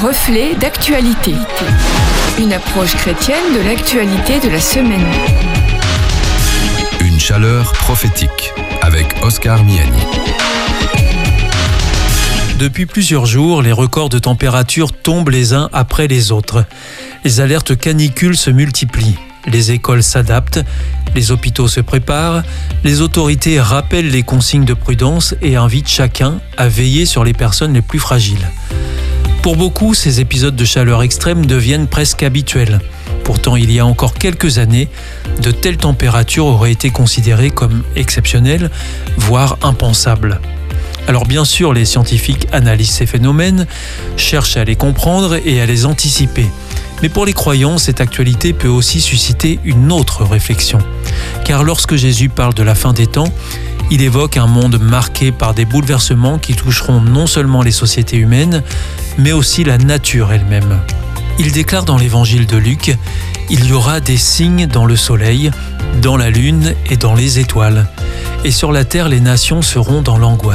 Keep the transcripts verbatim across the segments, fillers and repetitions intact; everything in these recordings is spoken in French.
Reflet d'actualité. Une approche chrétienne de l'actualité de la semaine. Une chaleur prophétique avec Oscar Miani. Depuis plusieurs jours, les records de température tombent les uns après les autres. Les alertes canicules se multiplient. Les écoles s'adaptent, les hôpitaux se préparent, les autorités rappellent les consignes de prudence et invitent chacun à veiller sur les personnes les plus fragiles. Pour beaucoup, ces épisodes de chaleur extrême deviennent presque habituels. Pourtant, il y a encore quelques années, de telles températures auraient été considérées comme exceptionnelles, voire impensables. Alors bien sûr, les scientifiques analysent ces phénomènes, cherchent à les comprendre et à les anticiper. Mais pour les croyants, cette actualité peut aussi susciter une autre réflexion. Car lorsque Jésus parle de la fin des temps, il évoque un monde marqué par des bouleversements qui toucheront non seulement les sociétés humaines, mais aussi la nature elle-même. Il déclare dans l'évangile de Luc, « Il y aura des signes dans le soleil, dans la lune et dans les étoiles. Et sur la terre, les nations seront dans l'angoisse. »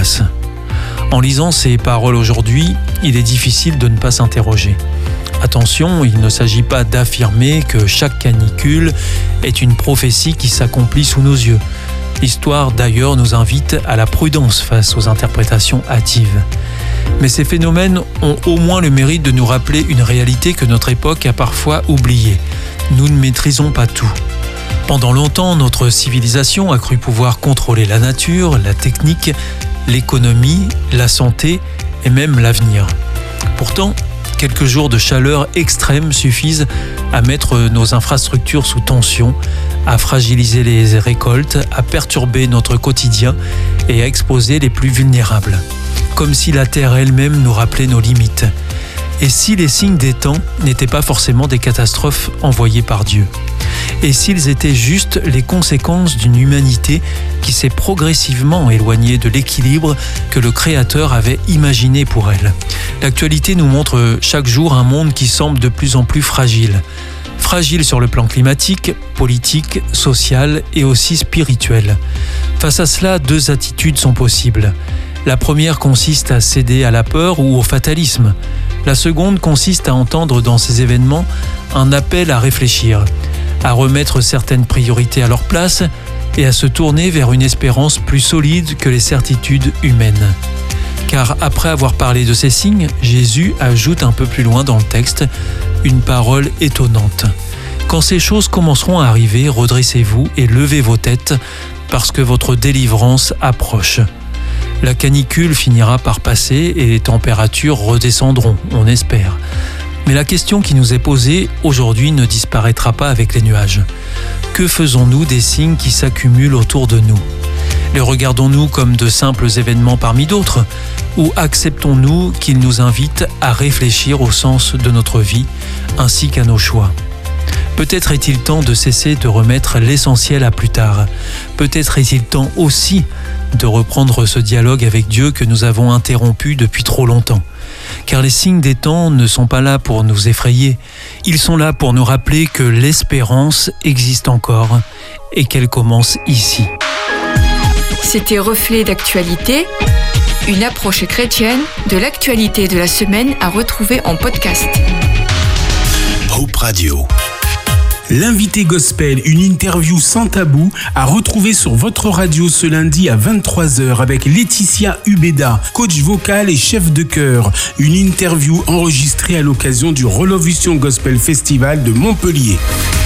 En lisant ces paroles aujourd'hui, il est difficile de ne pas s'interroger. Attention, il ne s'agit pas d'affirmer que chaque canicule est une prophétie qui s'accomplit sous nos yeux. L'histoire d'ailleurs nous invite à la prudence face aux interprétations hâtives. Mais ces phénomènes ont au moins le mérite de nous rappeler une réalité que notre époque a parfois oubliée. Nous ne maîtrisons pas tout. Pendant longtemps, notre civilisation a cru pouvoir contrôler la nature, la technique, l'économie, la santé et même l'avenir. Pourtant, quelques jours de chaleur extrême suffisent à mettre nos infrastructures sous tension, à fragiliser les récoltes, à perturber notre quotidien et à exposer les plus vulnérables. Comme si la Terre elle-même nous rappelait nos limites. Et si les signes des temps n'étaient pas forcément des catastrophes envoyées par Dieu ? Et s'ils étaient juste les conséquences d'une humanité qui s'est progressivement éloignée de l'équilibre que le Créateur avait imaginé pour elle ? L'actualité nous montre chaque jour un monde qui semble de plus en plus fragile. Fragile sur le plan climatique, politique, social et aussi spirituel. Face à cela, deux attitudes sont possibles. La première consiste à céder à la peur ou au fatalisme. La seconde consiste à entendre dans ces événements un appel à réfléchir, à remettre certaines priorités à leur place et à se tourner vers une espérance plus solide que les certitudes humaines. Car après avoir parlé de ces signes, Jésus ajoute un peu plus loin dans le texte une parole étonnante. Quand ces choses commenceront à arriver, redressez-vous et levez vos têtes parce que votre délivrance approche. La canicule finira par passer et les températures redescendront, on espère. Mais la question qui nous est posée aujourd'hui ne disparaîtra pas avec les nuages. Que faisons-nous des signes qui s'accumulent autour de nous ? Les regardons-nous comme de simples événements parmi d'autres ? Ou acceptons-nous qu'ils nous invitent à réfléchir au sens de notre vie ainsi qu'à nos choix ? Peut-être est-il temps de cesser de remettre l'essentiel à plus tard. Peut-être est-il temps aussi de reprendre ce dialogue avec Dieu que nous avons interrompu depuis trop longtemps. Car les signes des temps ne sont pas là pour nous effrayer. Ils sont là pour nous rappeler que l'espérance existe encore et qu'elle commence ici. C'était Reflet d'actualité, une approche chrétienne de l'actualité de la semaine à retrouver en podcast. Hope Radio. L'invité gospel, une interview sans tabou à retrouver sur votre radio ce lundi à vingt-trois heures avec Laetitia Ubeda, coach vocal et chef de chœur. Une interview enregistrée à l'occasion du Relovision Gospel Festival de Montpellier.